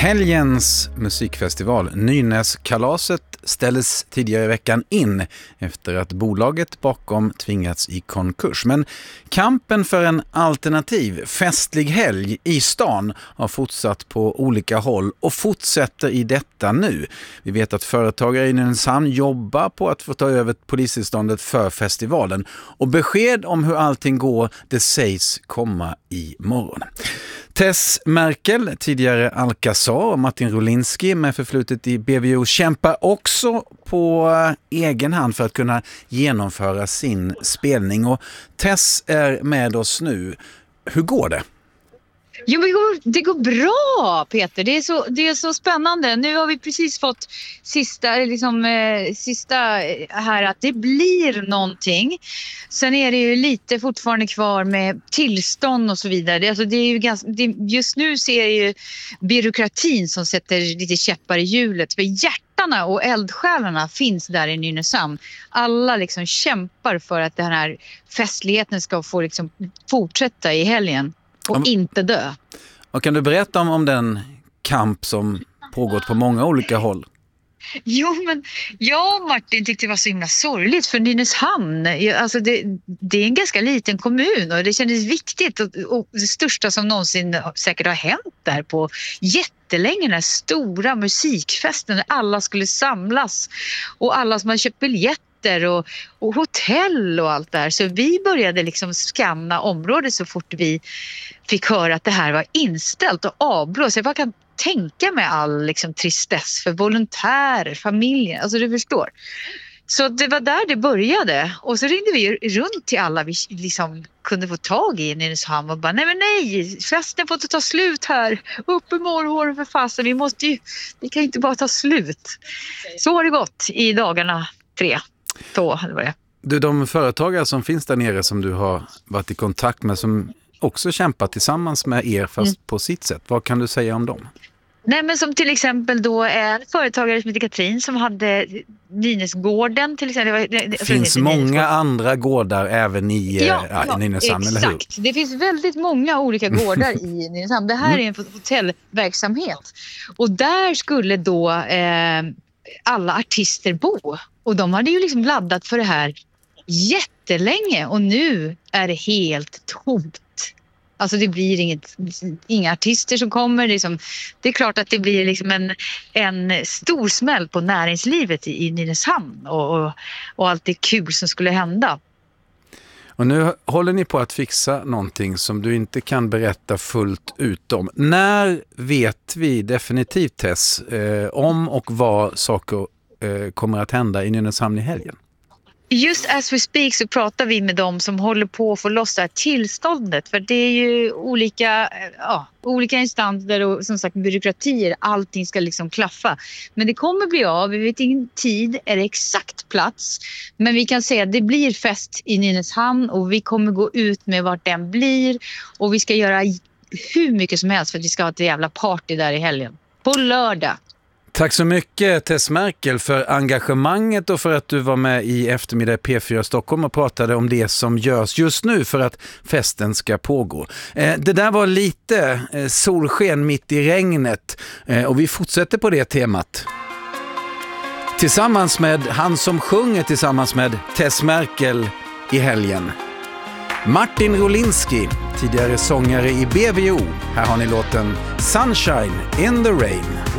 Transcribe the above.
Helgens musikfestival Nynäskalaset ställdes tidigare i veckan in efter att bolaget bakom tvingats i konkurs. Men kampen för en alternativ festlig helg i stan har fortsatt på olika håll och fortsätter i detta nu. Vi vet att företagare i Nynäshamn jobbar på att få ta över polisståndet för festivalen. Och besked om hur allting går, det sägs komma imorgon. Tess Merkel, tidigare Alcazar, och Martin Rolinski med förflutet i BVO kämpar också på egen hand för att kunna genomföra sin spelning. Och Tess är med oss nu. Hur går det? Jo, det går bra, Peter. Det är så spännande. Nu har vi precis fått sista här att det blir någonting. Sen är det ju lite fortfarande kvar med tillstånd och så vidare. Det är ju just nu ser ju byråkratin som sätter lite käppar i hjulet. För hjärtarna och eldsjälarna finns där i Nynäshamn. Alla liksom kämpar för att den här festligheten ska få liksom fortsätta i helgen. Och inte dö. Och kan du berätta om den kamp som pågått på många olika håll? Jo, men jag och Martin tyckte det var så himla sorgligt för Nynäshamn. Alltså det är en ganska liten kommun och det kändes viktigt och det största som någonsin säkert har hänt där på jättelänge, den här stora musikfesten där alla skulle samlas och alla som hade köpt biljetter och hotell och allt där. Så vi började liksom skanna området så fort vi fick höra att det här var inställt och avblåst. Jag bara kan tänka mig all liksom tristess för volontärer, familjer. Alltså du förstår. Så det var där det började. Och så ringde vi runt till alla vi liksom kunde få tag i Nynäshamn och bara nej, festen får inte ta slut här. Upp i morgon för fasen. Vi kan inte bara ta slut. Så har det gått i dagarna 3. Så var det. Du, de företagare som finns där nere som du har varit i kontakt med som också kämpar tillsammans med er fast på sitt sätt. Vad kan du säga om dem? Nej, men som till exempel då en företagare som heter Katrin som hade Nynäsgården till exempel. Det finns många andra gårdar även i Nynäshamn, eller hur? Exakt, det finns väldigt många olika gårdar i Nynäshamn. Det här är en hotellverksamhet och där skulle då alla artister bo. Och de hade ju liksom laddat för det här jättelänge och nu är det helt tomt. Alltså det blir inga artister som kommer. Det är klart att det blir liksom en stor smäll på näringslivet i Nynäshamn och allt det kul som skulle hända. Och nu håller ni på att fixa någonting som du inte kan berätta fullt ut om. När vet vi definitivt, Tess, om och vad saker kommer att hända i Nynäshamn i helgen? Just as we speak så pratar vi med dem som håller på att få loss det här tillståndet. För det är ju olika instanser och som sagt byråkratier. Allting ska liksom klaffa. Men det kommer bli av. Vi vet ingen tid eller exakt plats. Men vi kan säga att det blir fest i Nynäshamn och vi kommer gå ut med vart den blir. Och vi ska göra hur mycket som helst för att vi ska ha ett jävla party där i helgen. På lördag. Tack så mycket Tess Merkel för engagemanget och för att du var med i eftermiddag P4 Stockholm och pratade om det som görs just nu för att festen ska pågå. Det där var lite solsken mitt i regnet och vi fortsätter på det temat. Tillsammans med han som sjunger tillsammans med Tess Merkel i helgen. Martin Rolinski, tidigare sångare i BVO. Här har ni låten Sunshine in the Rain.